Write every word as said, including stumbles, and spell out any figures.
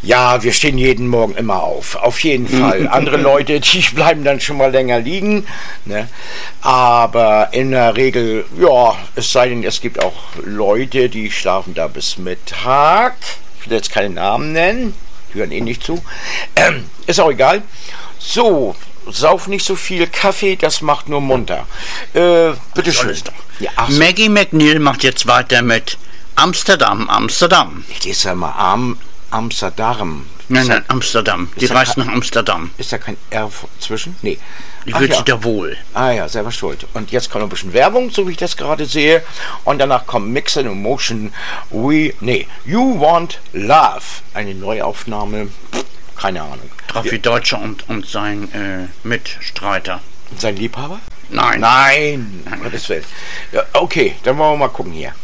Ja, wir stehen jeden Morgen immer auf, auf jeden Fall. Andere Leute, die bleiben dann schon mal länger liegen, ne? Aber in der Regel, ja, es sei denn, es gibt auch Leute, die schlafen da bis Mittag. Ich will jetzt keinen Namen nennen, die hören eh nicht zu. Ähm, ist auch egal. So, sauf nicht so viel Kaffee, das macht nur munter. Äh, bitteschön. Ja, so. Maggie McNeil macht jetzt weiter mit Amsterdam, Amsterdam. Ich lese ja mal Am, Amsterdam. Nein, nein, Amsterdam. Die reist nach Amsterdam. Ist da kein R zwischen? Nee. Ich würde sie da wohl. Ah ja, selber schuld. Und jetzt kommt noch ein bisschen Werbung, so wie ich das gerade sehe. Und danach kommt Mix and Emotion. We, nee, You Want Love. Eine Neuaufnahme. Keine Ahnung. Raffi Deutscher und, und sein äh, Mitstreiter. Und sein Liebhaber? Nein. Nein. Nein. Ja, okay, dann wollen wir mal gucken hier.